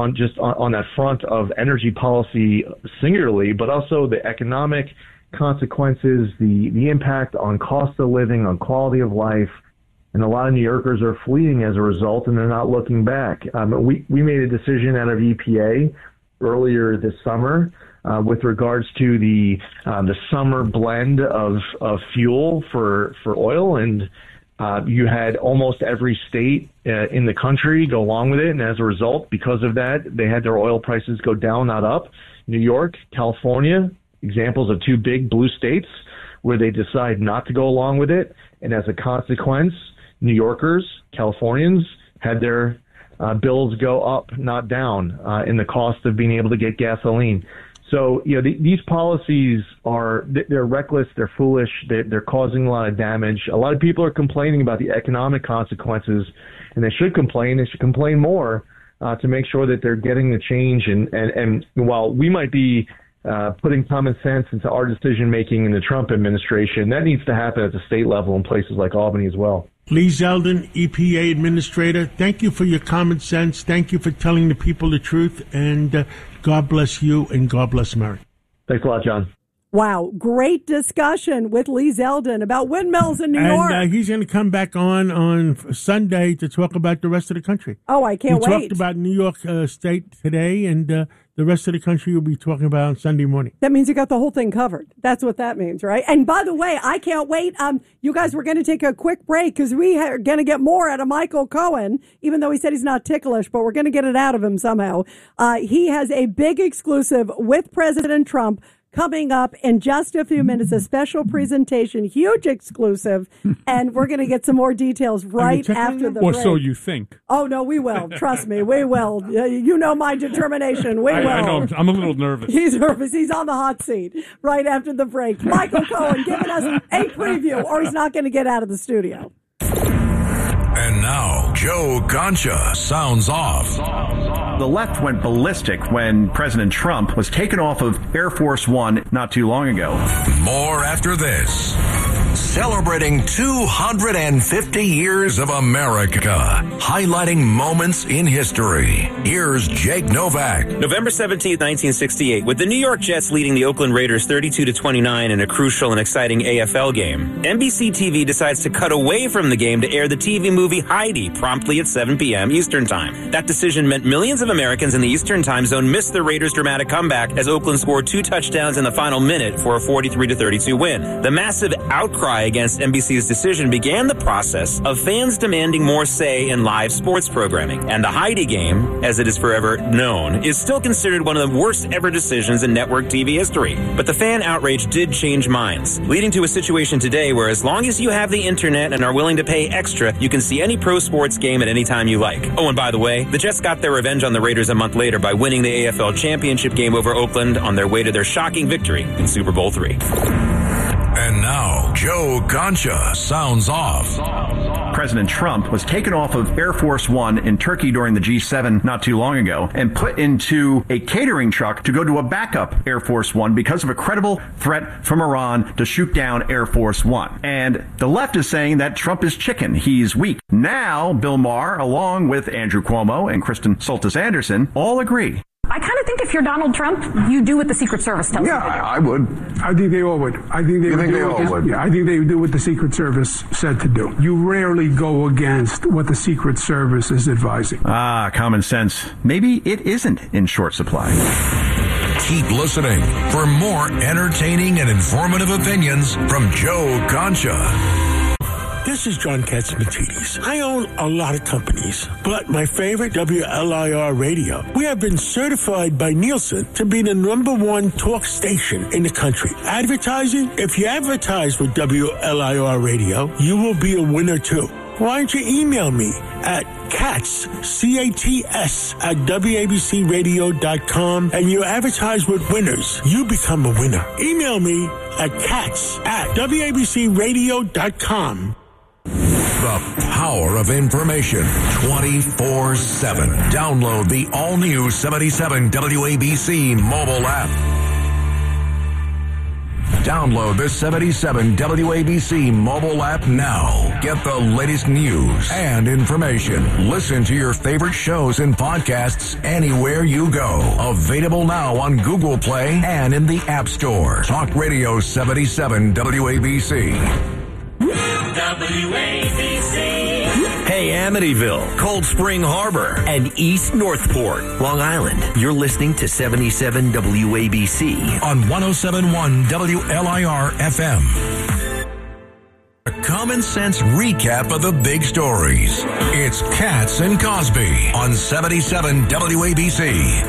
that front of energy policy singularly, but also the economic consequences, the impact on cost of living, on quality of life. And a lot of New Yorkers are fleeing as a result, and they're not looking back. We made a decision out of EPA earlier this summer with regards to the summer blend of fuel for oil, and you had almost every state in the country go along with it. And as a result, because of that, they had their oil prices go down, not up. New York, California, examples of two big blue states where they decide not to go along with it. And as a consequence, New Yorkers, Californians had their bills go up, not down, in the cost of being able to get gasoline. So, these policies they're reckless, they're foolish, they're causing a lot of damage. A lot of people are complaining about the economic consequences, and they should complain. They should complain more to make sure that they're getting the change. And while we might be putting common sense into our decision-making in the Trump administration, that needs to happen at the state level in places like Albany as well. Lee Zeldin, EPA Administrator, thank you for your common sense. Thank you for telling the people the truth. And God bless you and God bless America. Thanks a lot, John. Wow. Great discussion with Lee Zeldin about windmills in New York. And he's going to come back on Sunday to talk about the rest of the country. Oh, I can't wait. He talked about New York State today, and the rest of the country will be talking about on Sunday morning. That means you got the whole thing covered. That's what that means, right? And by the way, I can't wait. You guys were going to take a quick break because we are going to get more out of Michael Cohen, even though he said he's not ticklish, but we're going to get it out of him somehow. He has a big exclusive with President Trump coming up in just a few minutes, a special presentation, huge exclusive, and we're going to get some more details right after the break. Or so you think. Oh, no, we will. Trust me, we will. You know my determination. We will. I know. I'm a little nervous. He's nervous. He's on the hot seat right after the break. Michael Cohen giving us a preview, or he's not going to get out of the studio. And now, Joe Concha sounds off. The left went ballistic when President Trump was taken off of Air Force One not too long ago. More after this. Celebrating 250 years of America, highlighting moments in history. Here's Jake Novak. November 17, 1968, with the New York Jets leading the Oakland Raiders 32-29 in a crucial and exciting AFL game, NBC TV decides to cut away from the game to air the TV movie Heidi promptly at 7 p.m. Eastern Time. That decision meant millions of Americans in the Eastern Time Zone missed the Raiders' dramatic comeback as Oakland scored 2 touchdowns in the final minute for a 43-32 win. The massive outcry against NBC's decision began the process of fans demanding more say in live sports programming. And the Heidi game, as it is forever known, is still considered one of the worst ever decisions in network TV history. But the fan outrage did change minds, leading to a situation today where as long as you have the internet and are willing to pay extra, you can see any pro sports game at any time you like. Oh, and by the way, the Jets got their revenge on the Raiders a month later by winning the AFL championship game over Oakland on their way to their shocking victory in Super Bowl III. And now, Joe Concha sounds off. President Trump was taken off of Air Force One in Turkey during the G7 not too long ago and put into a catering truck to go to a backup Air Force One because of a credible threat from Iran to shoot down Air Force One. And the left is saying that Trump is chicken. He's weak. Now, Bill Maher, along with Andrew Cuomo and Kristen Soltis Anderson, all agree I kind of think if you're Donald Trump, you do what the Secret Service tells you to do. Yeah, I would. I think they all would. I think they would. Yeah, I think they would do what the Secret Service said to do. You rarely go against what the Secret Service is advising. Ah, common sense. Maybe it isn't in short supply. Keep listening for more entertaining and informative opinions from Joe Concha. This is John Katsimatidis. I own a lot of companies, but my favorite, WLIR Radio. We have been certified by Nielsen to be the #1 talk station in the country. Advertising? If you advertise with WLIR Radio, you will be a winner too. Why don't you email me at Katz, C-A-T-S, at WABCRadio.com, and you advertise with winners. You become a winner. Email me at Katz at WABCRadio.com. The power of information 24/7. Download the all-new 77 WABC mobile app. Download the 77 WABC mobile app now. Get the latest news and information. Listen to your favorite shows and podcasts anywhere you go. Available now on Google Play and in the App Store. Talk Radio 77 WABC. WABC. Hey, Amityville, Cold Spring Harbor, and East Northport, Long Island. You're listening to 77 WABC on 107.1 WLIR FM. A common sense recap of the big stories. It's Katz and Cosby on 77 WABC.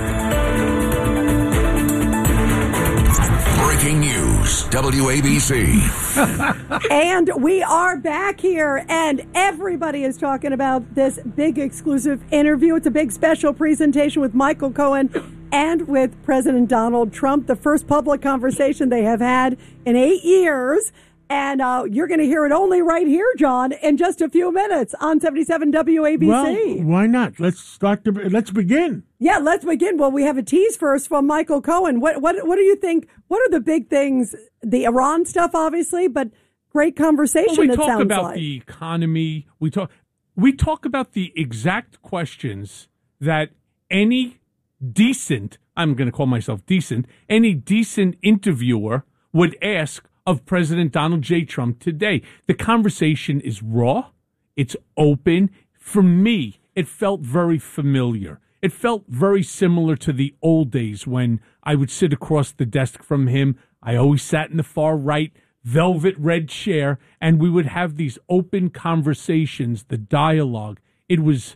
Breaking news, WABC. And we are back here, and everybody is talking about this big exclusive interview. It's a big special presentation with Michael Cohen and with President Donald Trump, the first public conversation they have had in 8 years. And you're going to hear it only right here, John, in just a few minutes on 77 WABC. Well, why not? Let's begin. Yeah, let's begin. Well, we have a tease first from Michael Cohen. What do you think? What are the big things? The Iran stuff, obviously, but great conversation. Well, it sounds like. We talk about the economy. We talk about the exact questions that any decent, I'm going to call myself decent, any decent interviewer would ask of President Donald J. Trump today. The conversation is raw. It's open. For me, it felt very familiar. It felt very similar to the old days when I would sit across the desk from him. I always sat in the far right, velvet red chair, and we would have these open conversations, the dialogue. It was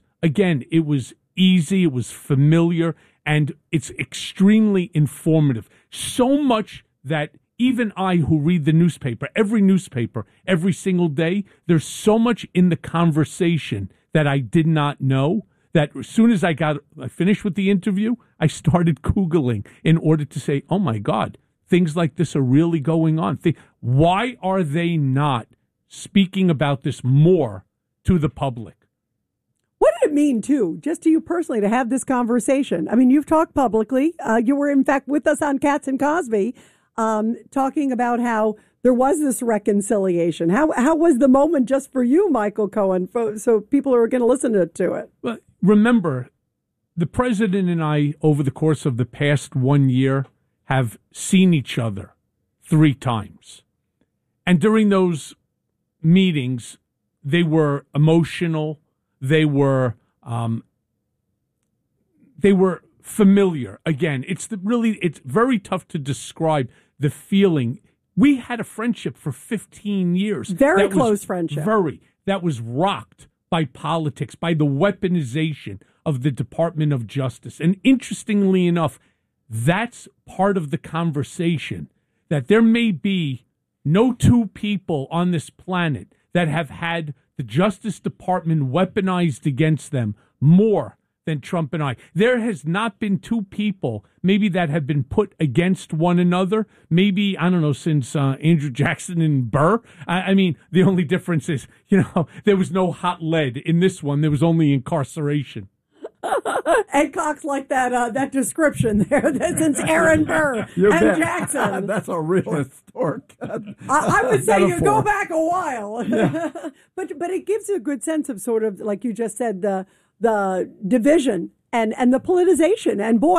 easy, it was familiar, and it's extremely informative. So much that even I, who read the newspaper, every single day, there's so much in the conversation that I did not know that as soon as I finished with the interview, I started Googling in order to say, oh my God, things like this are really going on. Why are they not speaking about this more to the public? What did it mean, too, just to you personally, to have this conversation? I mean, you've talked publicly. You were, in fact, with us on Katz and Cosby, talking about how there was this reconciliation. How was the moment just for you, Michael Cohen, so people are going to listen to it? Well, remember, the president and I, over the course of the past 1 year, have seen each other 3 times. And during those meetings, they were emotional. They were familiar. Again, it's very tough to describe the feeling. We had a friendship for 15 years. Very close friendship. That was rocked by politics, by the weaponization of the Department of Justice. And interestingly enough, that's part of the conversation, that there may be no 2 people on this planet that have had the Justice Department weaponized against them more than Trump and I. There has not been 2 people maybe that have been put against one another. Maybe, I don't know, since Andrew Jackson and Burr. I mean, the only difference is, there was no hot lead in this one. There was only incarceration. Ed Cox liked that description there. Since Aaron Burr and Jackson. That's a real historic. I would say you go back a while. Yeah. But it gives you a good sense of sort of, like you just said, the division and the politicization. And boy,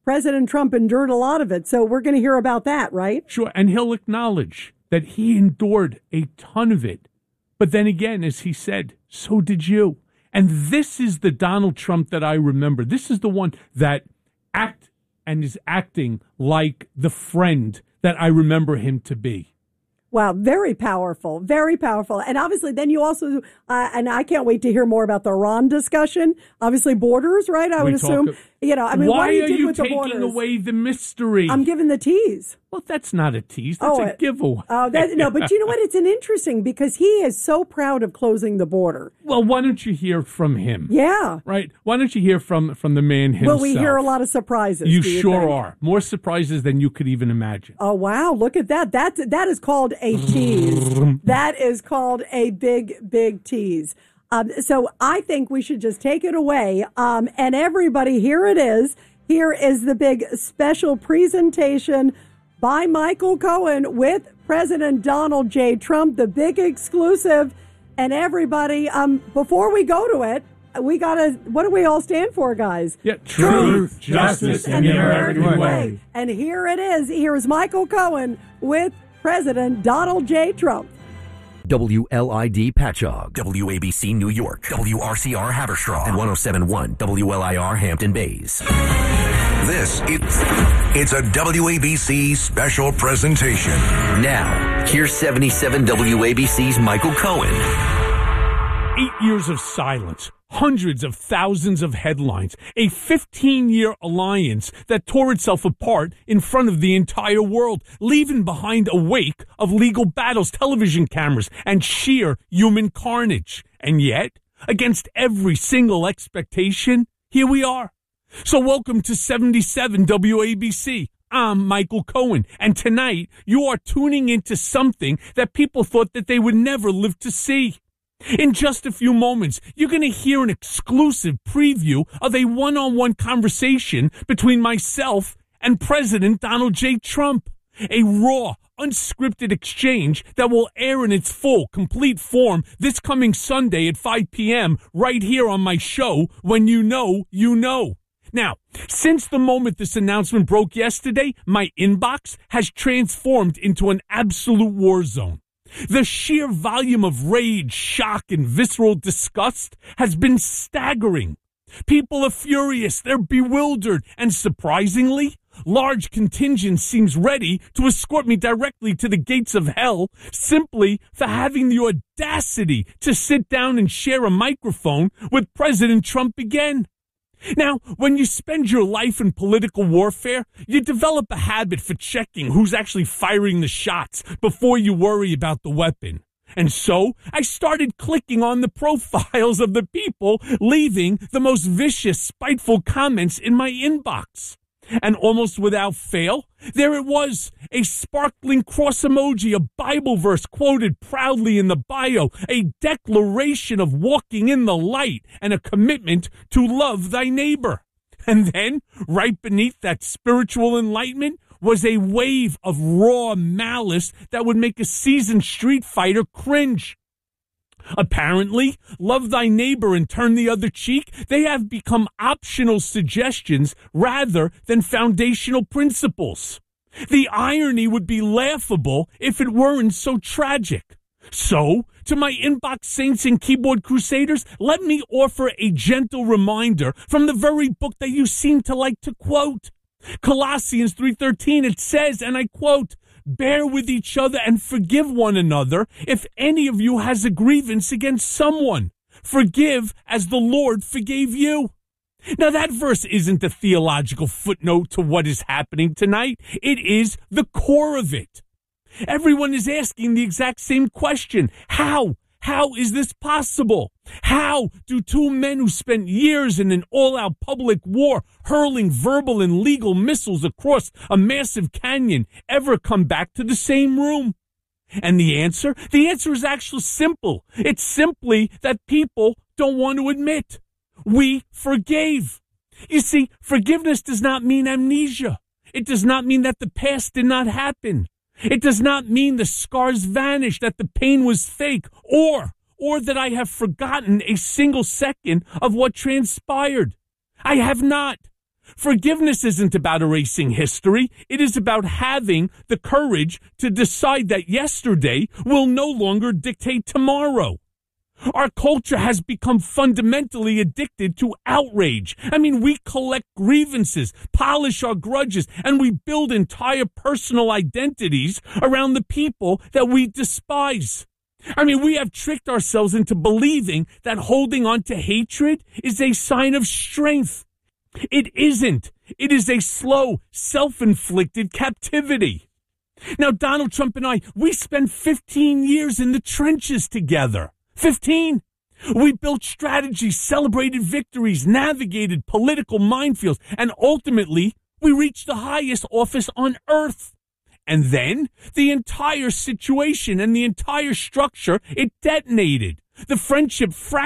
President Trump endured a lot of it. So we're going to hear about that, right? Sure. And he'll acknowledge that he endured a ton of it. But then again, as he said, so did you. And this is the Donald Trump that I remember. This is the one that is acting like the friend that I remember him to be. Wow, very powerful, very powerful. And obviously then you also, and I can't wait to hear more about the Iran discussion. Obviously borders, right? I would assume. Why what are you with the taking borders? away the mystery? I'm giving the tease. Well, that's not a tease. That's a giveaway. Oh, no, but you know what? It's an interesting because he is so proud of closing the border. Well, why don't you hear from him? Yeah. Right? Why don't you hear from the man himself? Will we hear a lot of surprises? You do sure think? are. More surprises than you could even imagine. Oh, wow. Look at that. That is called a tease. That is called a big, big tease. So I think we should just take it away. And everybody, here it is. Here is the big special presentation by Michael Cohen with President Donald J. Trump, the big exclusive. And everybody, before we go to it, we got to, what do we all stand for, guys? Yeah, truth, justice, and the American way. And here it is. Here is Michael Cohen with President Donald J. Trump. WLID Patchogue, WABC New York, WRCR Haverstraw, and 107.1 WLIR Hampton Bays. It's a WABC special presentation. Now, here's 77 WABC's Michael Cohen. 8 years of silence, hundreds of thousands of headlines, a 15-year alliance that tore itself apart in front of the entire world, leaving behind a wake of legal battles, television cameras, and sheer human carnage. And yet, against every single expectation, here we are. So welcome to 77 WABC. I'm Michael Cohen, and tonight you are tuning into something that people thought that they would never live to see. In just a few moments, you're going to hear an exclusive preview of a one-on-one conversation between myself and President Donald J. Trump. A raw, unscripted exchange that will air in its full, complete form this coming Sunday at 5 p.m. right here on my show, When You Know, You Know. Now, since the moment this announcement broke yesterday, my inbox has transformed into an absolute war zone. The sheer volume of rage, shock, and visceral disgust has been staggering. People are furious, they're bewildered, and surprisingly, large contingent seems ready to escort me directly to the gates of hell simply for having the audacity to sit down and share a microphone with President Trump again. Now, when you spend your life in political warfare, you develop a habit for checking who's actually firing the shots before you worry about the weapon. And so, I started clicking on the profiles of the people leaving the most vicious, spiteful comments in my inbox. And almost without fail, there it was, a sparkling cross emoji, a Bible verse quoted proudly in the bio, a declaration of walking in the light, and a commitment to love thy neighbor. And then, right beneath that spiritual enlightenment, was a wave of raw malice that would make a seasoned street fighter cringe. Apparently, love thy neighbor and turn the other cheek, they have become optional suggestions rather than foundational principles. The irony would be laughable if it weren't so tragic. So, to my inbox saints and keyboard crusaders, let me offer a gentle reminder from the very book that you seem to like to quote. Colossians 3:13, it says, and I quote, "Bear with each other and forgive one another if any of you has a grievance against someone. Forgive as the Lord forgave you." Now, that verse isn't a theological footnote to what is happening tonight. It is the core of it. Everyone is asking the exact same question. How? How is this possible? How do two men who spent years in an all-out public war hurling verbal and legal missiles across a massive canyon ever come back to the same room? And the answer? The answer is actually simple. It's simply that people don't want to admit. We forgave. You see, forgiveness does not mean amnesia. It does not mean that the past did not happen. It does not mean the scars vanished, that the pain was fake, or that I have forgotten a single second of what transpired. I have not. Forgiveness isn't about erasing history. It is about having the courage to decide that yesterday will no longer dictate tomorrow. Our culture has become fundamentally addicted to outrage. I mean, we collect grievances, polish our grudges, and we build entire personal identities around the people that we despise. I mean, we have tricked ourselves into believing that holding on to hatred is a sign of strength. It isn't. It is a slow, self-inflicted captivity. Now, Donald Trump and I, we spent 15 years in the trenches together. 15. We built strategies, celebrated victories, navigated political minefields, and ultimately, we reached the highest office on earth. And then, the entire situation and the entire structure, it detonated. The friendship fractured.